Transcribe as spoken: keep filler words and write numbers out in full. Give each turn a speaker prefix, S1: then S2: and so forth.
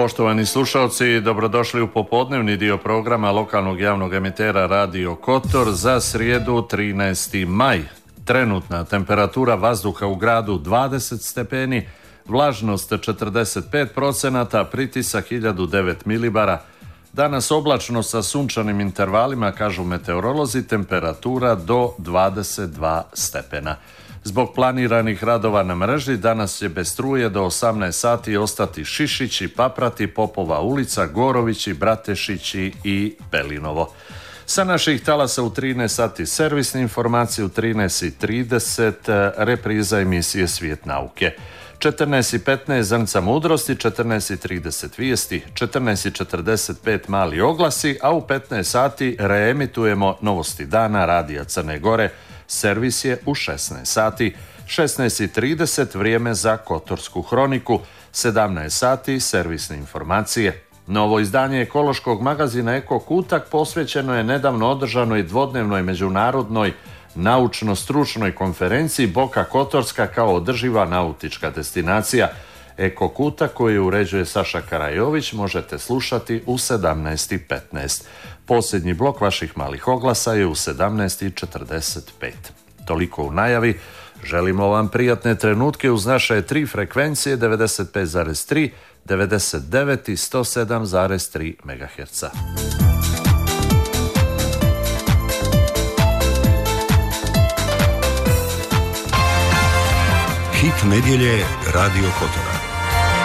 S1: Poštovani slušalci, dobrodošli u popodnevni dio programa lokalnog javnog emitera Radio Kotor za srijedu trinaesti maj. Trenutna temperatura vazduha u gradu dvadeset stepeni, vlažnost četrdeset pet procenata, pritisak hiljadu devet milibara. Danas oblačno sa sunčanim intervalima, kažu meteorolozi, temperatura do dvadeset dva stepena. Zbog planiranih radova na mreži danas će bez struje do osamnaest sati ostati Šišići, Paprati, Popova ulica, Gorovići, Bratešići i Pelinovo. Sa naših talasa u trinaest sati servisne informacije, u trinaest trideset repriza emisije Svijet nauke. četrnaest petnaest Zrnca mudrosti, četrnaest trideset vijesti, četrnaest četrdeset pet mali oglasi, a u petnaest sati reemitujemo novosti dana Radija Crne Gore. Servis je u šesnaest sati, šesnaest trideset vrijeme za Kotorsku hroniku, sedamnaest sati servisne informacije. Novo izdanje ekološkog magazina Eko Kutak posvećeno je nedavno održanoj dvodnevnoj međunarodnoj naučno-stručnoj konferenciji Boka Kotorska kao održiva nautička destinacija. Eko Kutak koji uređuje Saša Karajović možete slušati u sedamnaest petnaest. Posljednji blok vaših malih oglasa je u sedamnaest četrdeset pet. Toliko u najavi. Želimo vam prijatne trenutke uz naše tri frekvencije devedeset pet zarez tri, devedeset devet i sto sedam zarez tri megaherca.
S2: Hit nedjelje Radio Kotora.